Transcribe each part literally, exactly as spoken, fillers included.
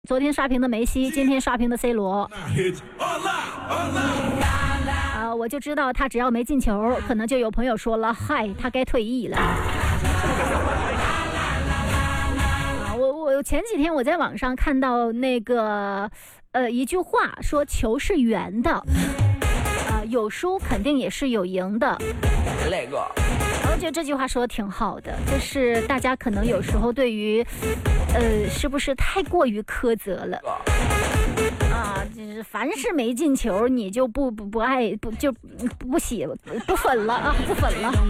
昨天刷屏的梅西，今天刷屏的 C 罗。啊，我就知道他只要没进球，可能就有朋友说了，嗨，他该退役了。啊，我我前几天我在网上看到那个呃一句话，说球是圆的，啊，有输肯定也是有赢的。那个。我觉得这句话说的挺好的，就是大家可能有时候对于，呃，是不是太过于苛责了？啊，就是凡是没进球，你就不不不爱不就不喜不粉了啊，不粉了。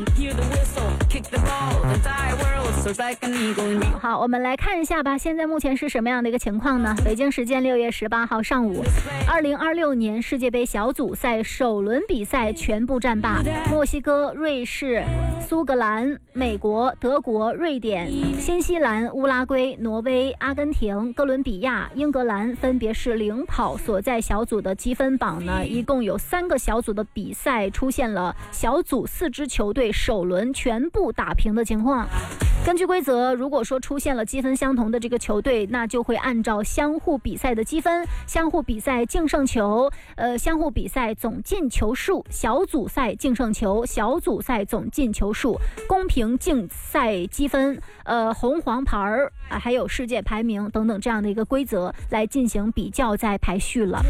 好，我们来看一下吧，现在目前是什么样的一个情况呢？北京时间六月十八号上午，二零二六年世界杯小组赛首轮比赛全部战罢，墨西哥、瑞士、苏格兰、美国、德国、瑞典、新西兰、乌拉圭、挪威、阿根廷、哥伦比亚、英格兰分别是领跑所在小组的积分榜呢，一共有三个小组的比赛出现了小组四支球队首轮全部打平的情况。根据规则，如果说出现了积分相同的这个球队，那就会按照相互比赛的积分、相互比赛净胜球、呃相互比赛总进球数、小组赛净胜球、小组赛总进球数、公平竞赛积分、呃红黄牌儿、啊、还有世界排名等等这样的一个规则来进行比较再排序了。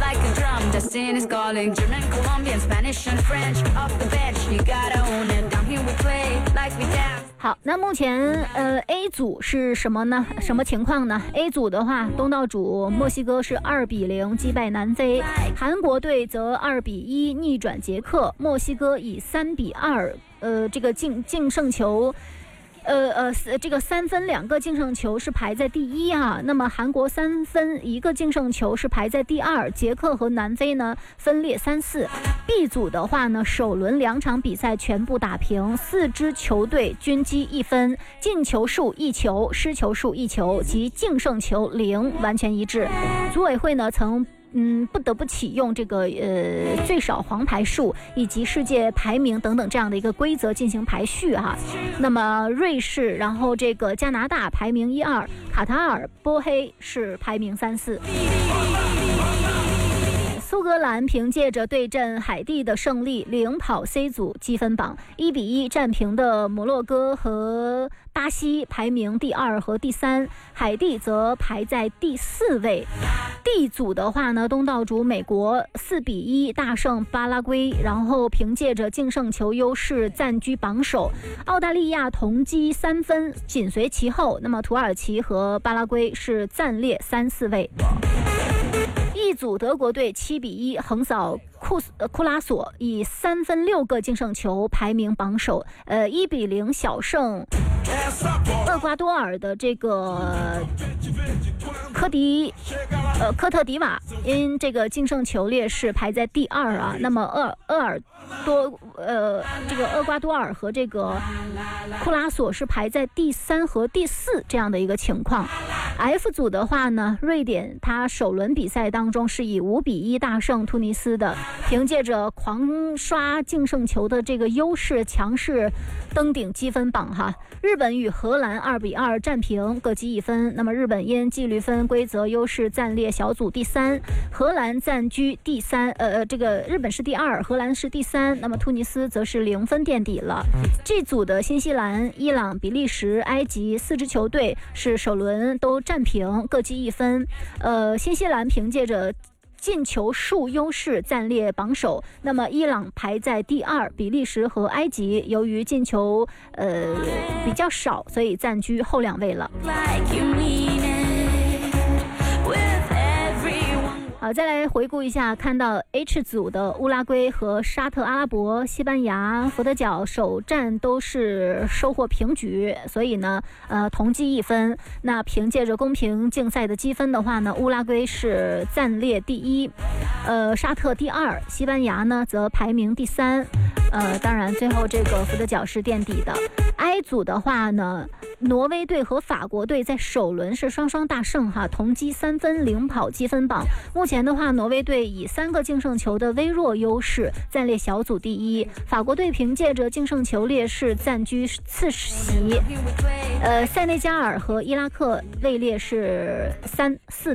好，那目前呃 A 组是什么呢？什么情况呢 ？A 组的话，东道主墨西哥是二比零击败南非，韩国队则二比一逆转捷克，墨西哥以三比二呃这个净净胜球。呃呃，这个三分两个净胜球是排在第一啊，那么韩国三分一个净胜球是排在第二，捷克和南非呢分列三四。B 组的话呢，首轮两场比赛全部打平，四支球队均积一分，进球数一球，失球数一球及净胜球零，完全一致。组委会呢曾嗯，不得不启用这个呃最少黄牌数以及世界排名等等这样的一个规则进行排序哈。那么瑞士，然后这个加拿大排名一二，卡塔尔、波黑是排名三四。苏格兰凭借着对阵海地的胜利领跑 C 组积分榜，一比一战平的摩洛哥和巴西排名第二和第三，海地则排在第四位。D 组的话呢，东道主美国四比一大胜巴拉圭，然后凭借着净胜球优势暂居榜首。澳大利亚同积三分，紧随其后。那么土耳其和巴拉圭是暂列三四位。一组德国队七比一横扫库库拉索，以三分六个净胜球排名榜首。呃，一比零小胜厄瓜多尔的这个科迪呃科特迪瓦，因这个净胜球劣势排在第二啊。那么厄厄尔多呃这个厄瓜多尔和这个库拉索是排在第三和第四这样的一个情况。F 组的话呢，瑞典他首轮比赛当中是以五比一大胜突尼斯的，凭借着狂刷净胜球的这个优势，强势登顶积分榜哈。日本与荷兰二比二战平，各积一分。那么日本因纪律分规则优势暂列小组第三，荷兰暂居第三。呃呃，这个日本是第二，荷兰是第三。那么突尼斯则是零分垫底了。这组的新西兰、伊朗、比利时、埃及四支球队是首轮都战平，各积一分。呃，新西兰凭借着进球数优势暂列榜首，那么伊朗排在第二，比利时和埃及由于进球呃比较少，所以暂居后两位了。好，再来回顾一下，看到 H 组的乌拉圭和沙特阿拉伯、西班牙、佛得角首战都是收获平局，所以呢，呃，同积一分。那凭借着公平竞赛的积分的话呢，乌拉圭是暂列第一，呃，沙特第二，西班牙呢则排名第三。呃，当然最后这个佛得角是垫底的。I 组的话呢，挪威队和法国队在首轮是双双大胜哈，同积三分领跑积分榜。目前的话，挪威队以三个净胜球的微弱优势暂列小组第一，法国队凭借着净胜球劣势暂居次席。 呃，塞内加尔和伊拉克位列是三四。